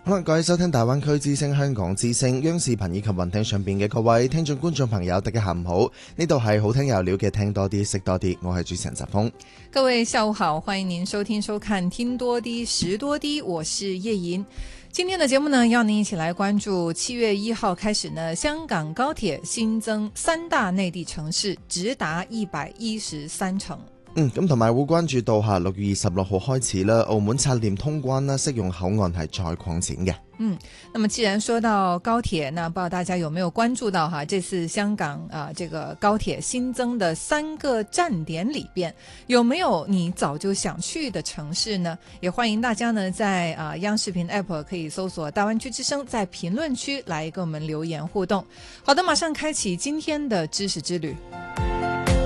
好啦，各位收聽大灣區之聲、香港之聲、央視頻以及雲聽上邊嘅各位聽眾觀眾朋友，大家下午好，呢度係好聽有料嘅聽多啲識多啲，我係主持人澤峰。 各位下午好，歡迎您收聽收看聽多啲識多啲，我是葉瑩。今天的節目呢，要您一起來關注7月1號開始呢，香港高鐵新增3大內地城市，直達113程。 咁同埋會關注到6月26號開始啦，澳門拆廉通關啦，適用口岸係再擴展嘅。 那麼既然說到高鐵，那不知道大家有沒有關注到這次香港這個高鐵新增的3個站點裏邊，有沒有你早就想去的城市呢？也歡迎大家呢在央視頻 App 可以搜索大灣區之聲，在評論區來跟我們留言互動。好的，馬上開啟今天的知識之旅。